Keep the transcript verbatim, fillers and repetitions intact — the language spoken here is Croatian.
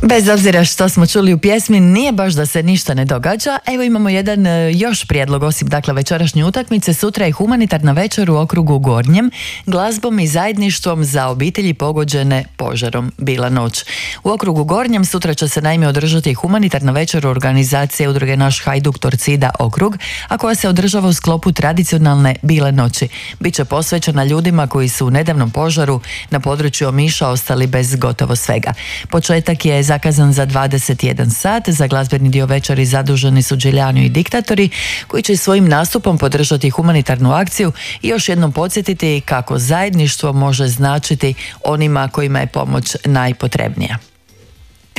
Bez obzira što smo čuli u pjesmi, nije baš da se ništa ne događa. Evo imamo jedan e, još prijedlog, osim dakle večerašnje utakmice. Sutra je humanitarna večer u okrugu Gornjem, glazbom i zajedništvom za obitelji pogođene požarom Bila noć. U okrugu Gornjem sutra će se naime održati humanitarna večer u organizacije udruge Naš Hajduk Torcida okrug, a koja se održava u sklopu tradicionalne Bile noći. Biće posvećena ljudima koji su u nedavnom požaru na području Omiša ostali bez gotovo svega. Početak je zakazan za dvadeset jedan sat. Za glazbeni dio večeri zaduženi su Đeljani i Diktatori, koji će svojim nastupom podržati humanitarnu akciju i još jednom podsjetiti kako zajedništvo može značiti onima kojima je pomoć najpotrebnija.